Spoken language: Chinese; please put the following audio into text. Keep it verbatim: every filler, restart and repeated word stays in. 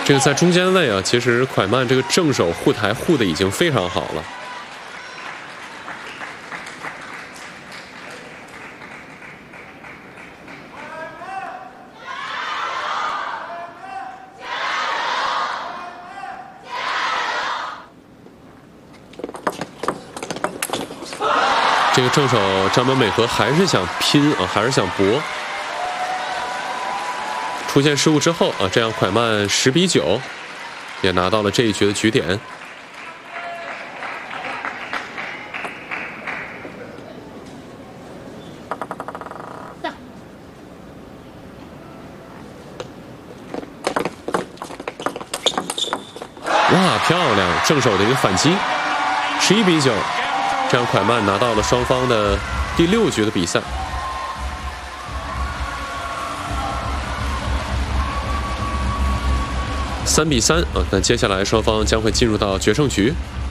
这个在中间位啊，其实蒯曼这个正手护台护的已经非常好了。这个正手张本美和还是想拼啊，还是想搏。出现失误之后啊，这样蒯曼十比九也拿到了这一局的局点。哇，漂亮！正手的一个反击，十一比九，这样蒯曼拿到了双方的第六局的比赛。三比三啊，那接下来双方将会进入到决胜局。